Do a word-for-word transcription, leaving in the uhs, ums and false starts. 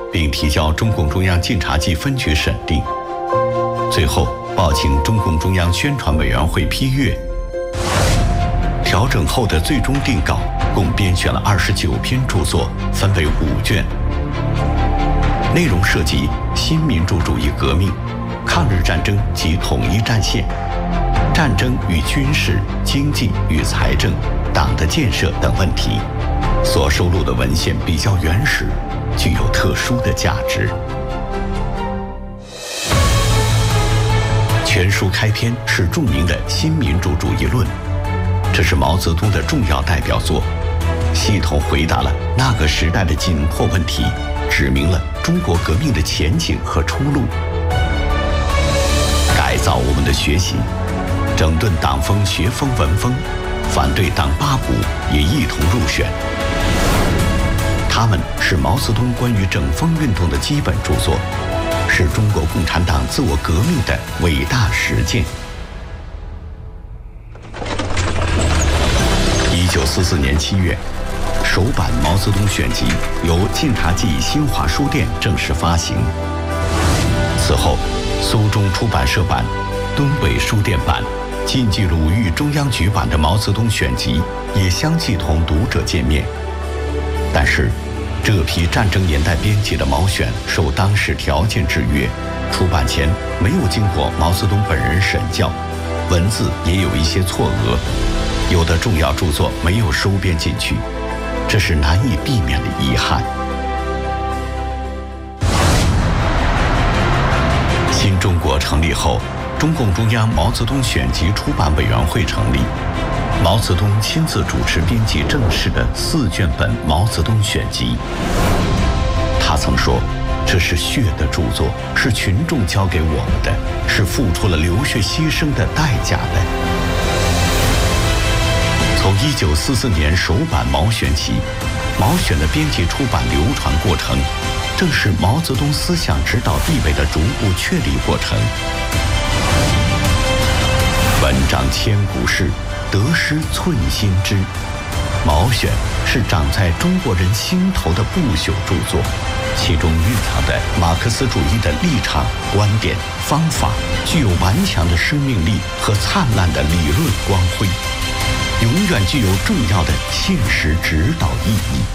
并提交中共中央晋察冀分局审定，最后报请中共中央宣传委员会批阅。调整后的最终定稿共编选了二十九篇著作，分为五卷，内容涉及新民主主义革命、抗日战争及统一战线、战争与军事、经济与财政、党的建设等问题。所收录的文献比较原始，具有特殊的价值。全书开篇是著名的《新民主主义论》，这是毛泽东的重要代表作，系统回答了那个时代的紧迫问题，指明了中国革命的前景和出路。改造我们的学习，整顿党风、学风、文风，反对党八股也一同入选。他们是毛泽东关于整风运动的基本著作，是中国共产党自我革命的伟大实践。一九四四年七月，首版《毛泽东选集》由晋察冀新华书店正式发行。此后，苏中出版社版、东北书店版、晋冀鲁豫中央局版的《毛泽东选集》也相继同读者见面。但是，这批战争年代编辑的《毛选》受当时条件制约，出版前没有经过毛泽东本人审校，文字也有一些错讹，有的重要著作没有收编进去，这是难以避免的遗憾。新中国成立后，中共中央毛泽东选集出版委员会成立，毛泽东亲自主持编辑正式的四卷本《毛泽东选集》。他曾说，这是血的著作，是群众交给我们的，是付出了流血牺牲的代价的。从一九四四年首版《毛选》起，毛选的编辑出版流传过程，正是毛泽东思想指导地位的逐步确立过程。文章千古事，得失寸心知。毛选是长在中国人心头的不朽著作，其中蕴藏的马克思主义的立场、观点、方法，具有顽强的生命力和灿烂的理论光辉，永远具有重要的现实指导意义。